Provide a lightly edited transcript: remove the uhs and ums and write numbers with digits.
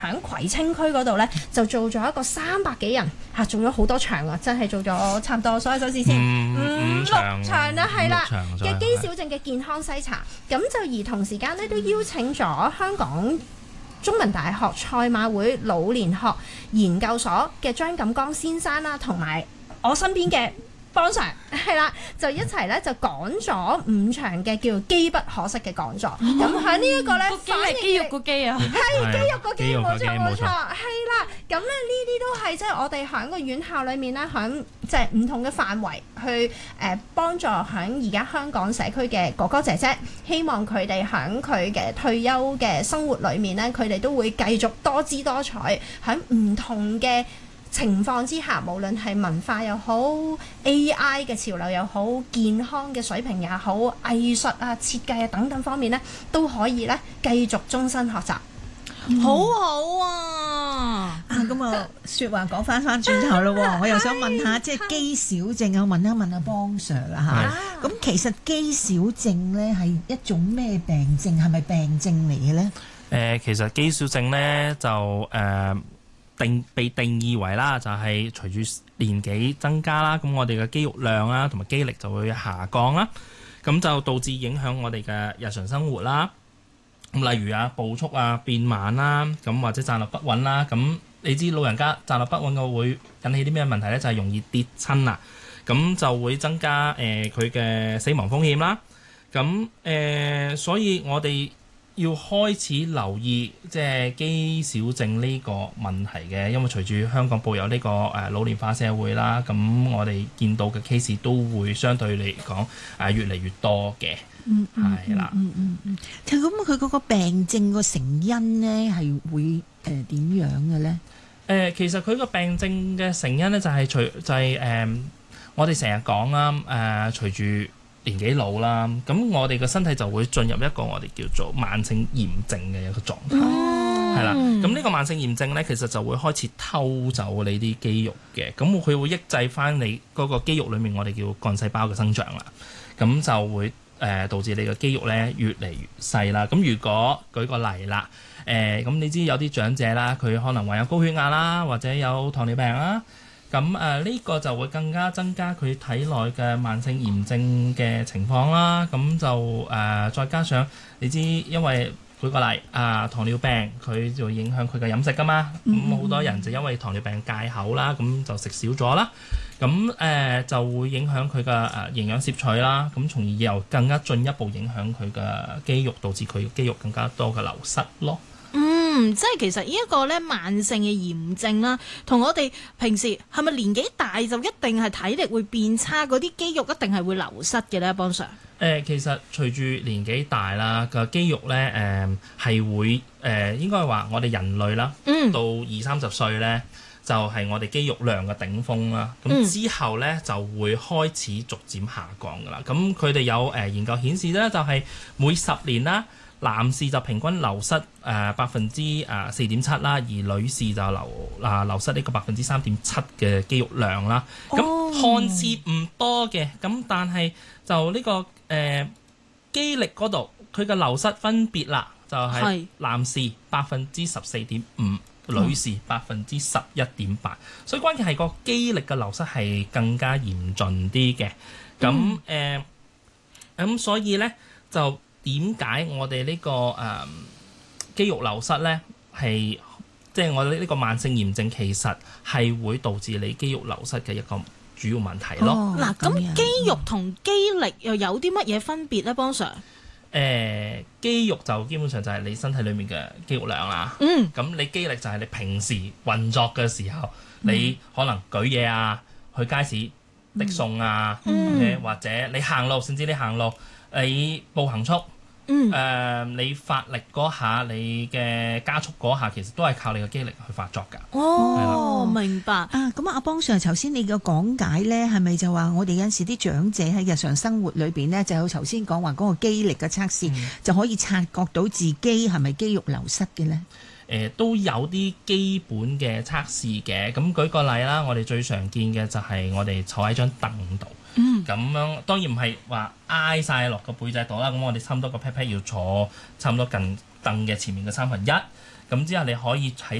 喺葵青區嗰度呢，就做咗一個300幾人做咗好多場啊，真係做咗差唔多所有手指先 5、6 場啦，係啦嘅肌小症嘅健康篩查。咁就而同時間呢，都邀請咗香港中文大學賽馬會老年學研究所嘅張錦江先生啦，同埋我身邊嘅幫上係啦，就一齊咧就講咗5場嘅叫機不可失嘅講座。咁喺呢一個咧， 反應肌肉個肌啊， 係肌肉個肌，冇錯冇錯，係冇錯啦。咁咧呢啲都係即係我哋喺個院校裏面咧，喺即係唔同嘅範圍去幫助喺而家香港社區嘅哥哥姐姐，希望佢哋喺佢嘅退休嘅生活裏面咧，佢哋都會繼續多姿多彩，喺唔同嘅情況之下，無論係文化又好 AI 嘅潮流又好，健康嘅水平也好，藝術啊、設計啊等等方面呢，都可以咧繼續終身學習。 好好啊！ 咁啊，説話講翻轉頭咯喎，我又想問下，即係肌少症啊，問一問阿邦 Sir 啦嚇。咁其實肌少症咧係一種咩病症？係咪病症嚟嘅咧？ 其實肌少症咧就被定義為啦，就係隨住年紀增加啦，咁我哋嘅肌肉量啦同埋肌力就會下降啦，咁就導致影響我哋嘅日常生活啦。咁例如步速變慢啦，咁或者站立不穩啦。咁你知老人家站立不穩嘅會引起啲咩問題呢？就係容易跌親啦，咁就會增加佢嘅死亡風險啦。咁所以我哋要開始留意即係肌少症呢個問題嘅，因為隨住香港步入呢個老年化社會啦，咁我哋見到嘅 case 都會相對嚟講越嚟越多嘅，係啦。 就咁佢嗰個病症個成因呢係會點樣嘅呢？ 其實佢個病症嘅成因呢，就係我哋成日講啦，隨住年紀老啦，咁我哋個身體就會進入一個我哋叫做慢性炎症嘅一個狀態，係啦。咁呢個慢性炎症呢，其實就會開始偷走你啲肌肉嘅，咁佢會抑制翻你嗰個肌肉裡面我哋叫幹細胞嘅生長啦，咁就會導致你嘅肌肉呢越嚟越細啦。咁如果舉個例啦，咁你知有啲長者啦，佢可能患有高血壓啦，或者有糖尿病啦。咁呢個就會更加增加佢體內嘅慢性炎症嘅情況啦。咁就再加上你知，因為舉個例糖尿病佢就會影響佢嘅飲食噶嘛。咁好多人就因為糖尿病戒口啦，咁就食少咗啦。咁就會影響佢嘅營養攝取啦。咁從而又更加進一步影響佢嘅肌肉，導致佢肌肉更加多嘅流失咯。 即係其實呢一個咧慢性嘅炎症啦，同我哋平時係咪年紀大就一定係體力會變差，嗰啲肌肉一定係會流失嘅咧？邦 Sir， 其實隨住年紀大啦，個肌肉咧係會應該話我哋人類啦，到20-30歲咧就係我哋肌肉量嘅頂峰啦。咁之後咧就會開始逐漸下降噶啦。咁佢哋有研究顯示咧，就係每10年啦，男士就平均流失4.7%啦，而女士就流失呢個3.7%嘅肌肉量啦。咁看似唔多嘅，咁但係就呢個肌力嗰度，佢嘅流失分別啦，就係男士14.5%，女士11.8%。所以關鍵係個肌力嘅流失係更加嚴峻啲嘅。咁所以咧就點解我哋呢個肌肉流失呢？係即係我哋呢個慢性炎症，其實係會導致你肌肉流失嘅一個主要問題咯。 嗱，咁肌肉同肌力又有啲乜嘢分別呢？邦 Sir？ 肌肉就基本上就係你身體裡面嘅肌肉量啦。咁你肌力就係你平時運作嘅時候，你可能舉嘢啊，去街市拎餸啊，或者你行路，甚至你行路。你步行速，你發力嗰下，你嘅加速嗰下，其實都係靠你嘅肌力去發作㗎。 明白。 咁阿邦 Sir，頭先你嘅講解咧，係咪就話我哋有陣時啲長者喺日常生活裏邊咧，就有頭先講話嗰個肌力嘅測試，就可以察覺到自己係咪肌肉流失嘅咧？ 都有啲基本嘅測試嘅。咁舉個例啦，我哋最常見嘅就係我哋坐喺張凳度。咁樣當然唔係話挨晒落個背脊度啦，咁我哋差唔多個 pat pat 要坐差唔多近凳嘅前面嘅1/3， 咁之後你可以喺